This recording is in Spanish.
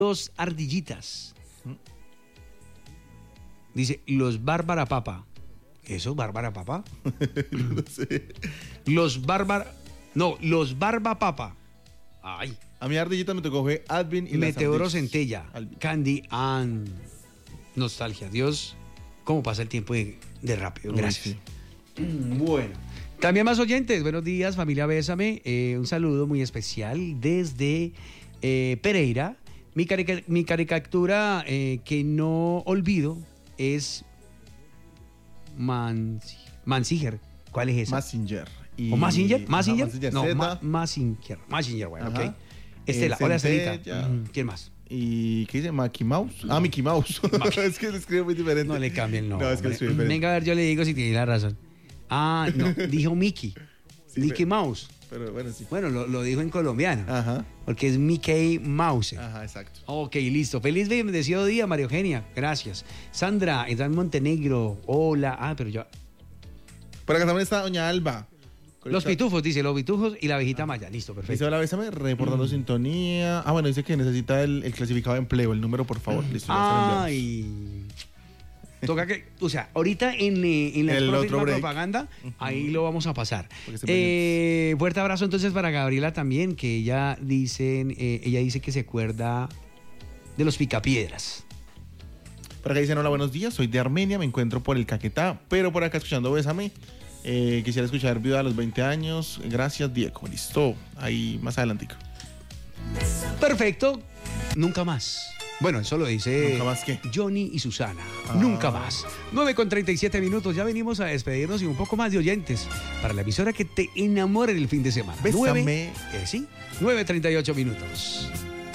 Dos ardillitas. Dice, los Bárbara Papa. ¿Eso, Bárbara Papa? No sé. Los Barba Papa. Ay. A mi ardillita me tocó fue Advin y Meteoro las ardillas. Centella. Candy and Nostalgia. Dios, cómo pasa el tiempo de rápido. Gracias. Sí. Bueno. También más oyentes. Buenos días, familia Bésame. Un saludo muy especial desde Pereira. Mi caricatura que no olvido es Mansinger. ¿Cuál es esa? Mazinger. ¿O Mazinger? ¿Mazinger? Mazinger No, Z. Mazinger, bueno, Ajá. ok. Estela, hola Estelita. Centella. ¿Quién más? ¿Y qué dice? ¿Mickey Mouse? Ah, Mickey Mouse. Es que le escribe muy diferente. No le cambien el nombre. No, es que le escribe diferente. Venga a ver, yo le digo si tiene la razón. Ah, no, dijo Mickey. Sí, Mickey Mouse. Pero bueno, sí. Bueno, lo dijo en colombiano. Ajá. Porque es Mickey Mouse. Ajá, exacto. Ok, listo. Feliz bendecido día, María Eugenia. Gracias. Sandra, está en Montenegro. Hola. Ah, pero yo... Por acá también está doña Alba. Los pitufos, dice, los pitufos y la abejita maya. Listo, Dice, perfecto. hola, bésame, reportando sintonía. Ah, bueno, dice que necesita el clasificado de empleo, el número, por favor. Listo, ya se lo enviamos. Ay. Toca que, o sea, ahorita en la El otro break. propaganda, ahí lo vamos a pasar. Porque estén Fuerte abrazo entonces para Gabriela también, que ella dice que se acuerda de los Picapiedras. Por acá dicen, hola, buenos días, soy de Armenia, me encuentro por el Caquetá, pero por acá escuchando Bésame. Quisiera escuchar Viuda a los 20 años. Gracias, Diego. Listo, ahí más adelantico. Perfecto, nunca más. Bueno, eso lo dice ¿Nunca más qué? Johnny y Susana. Nunca más. 9:37, ya venimos a despedirnos y un poco más de oyentes para la emisora que te enamore el fin de semana. Bésame. 9:38.